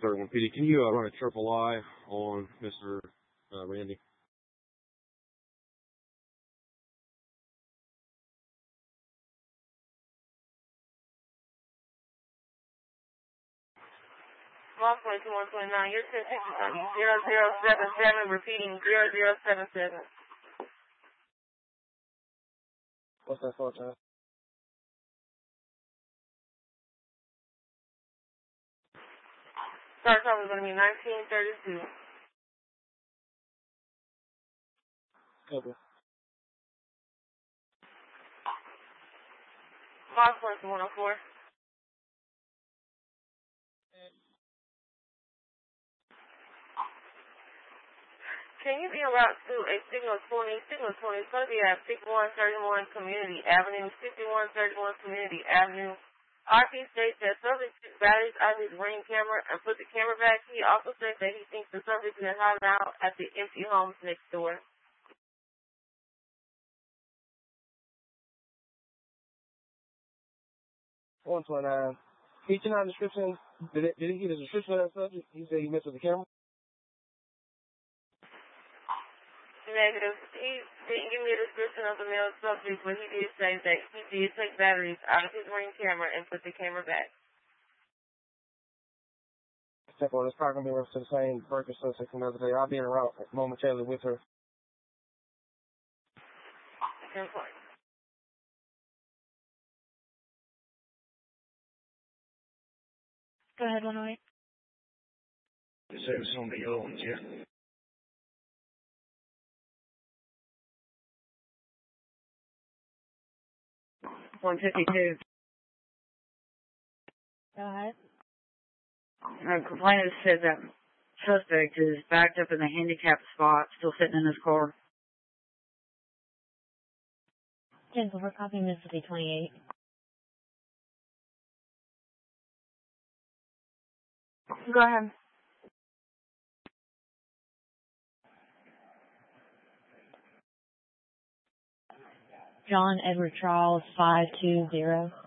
31 PD. Can you run a triple I on Mr. Randy? Law 2129, you're 0077, repeating 0077. What's that for, John? Start time is going to be 1932. Copy. Law 104. Can you be allowed to a signal 20? Signal 20 is going to be at 6131 Community Avenue, 6131 Community Avenue. RP states that subject took batteries out of his ring camera and put the camera back. He also says that he thinks the subject is hiding out at the empty homes next door. 129. Can you turn on the description? Did he get a description of that subject? He said he messed with the camera? Negative. He didn't give me a description of the male subject, but he did say that he did take batteries out of his ring camera and put the camera back. Except for it's probably going to be reference to the same burger suspect from the other day. I'll be en route momentarily with her. 10 points. Go ahead, 108. You said it was on the old, yeah. One 52. Go ahead. Complainant said that suspect is backed up in the handicapped spot, still sitting in his car. 10-4, copy Mississippi 28. Go ahead. John Edward Charles 520.